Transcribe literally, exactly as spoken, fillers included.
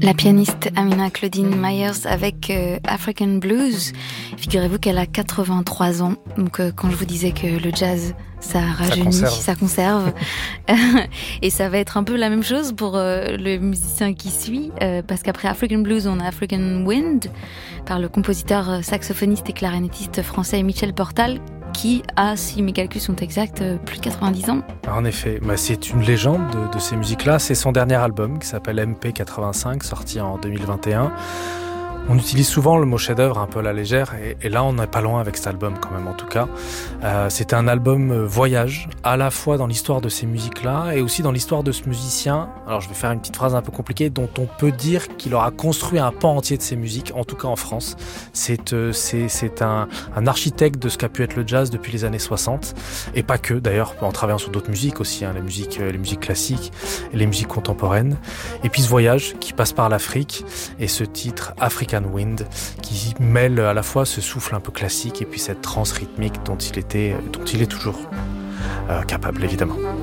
La pianiste Amina Claudine Myers avec euh, African Blues. Figurez-vous qu'elle a quatre-vingt-trois ans. Donc euh, quand je vous disais que le jazz, ça rajeunit, ça conserve, ça conserve. Et ça va être un peu la même chose pour euh, le musicien qui suit. Euh, parce qu'après African Blues, on a African Wind par le compositeur, saxophoniste et clarinettiste français Michel Portal, qui a, si mes calculs sont exacts, plus de quatre-vingt-dix ans. En effet, bah c'est une légende de, de ces musiques-là. C'est son dernier album qui s'appelle M P quatre-vingt-cinq, sorti en deux mille vingt et un. On utilise souvent le mot chef-d'œuvre un peu à la légère, et, et là on n'est pas loin avec cet album quand même en tout cas. Euh, c'était un album euh, voyage, à la fois dans l'histoire de ces musiques-là et aussi dans l'histoire de ce musicien. Alors je vais faire une petite phrase un peu compliquée, dont on peut dire qu'il aura construit un pan entier de ces musiques, en tout cas en France. C'est, euh, c'est, c'est un, un architecte de ce qu'a pu être le jazz depuis les années soixante, et pas que d'ailleurs, en travaillant sur d'autres musiques aussi, hein, les musiques, euh, les musiques classiques et les musiques contemporaines. Et puis ce voyage qui passe par l'Afrique, et ce titre African Wind qui mêle à la fois ce souffle un peu classique et puis cette transe rythmique dont il était, dont il est toujours euh, capable évidemment.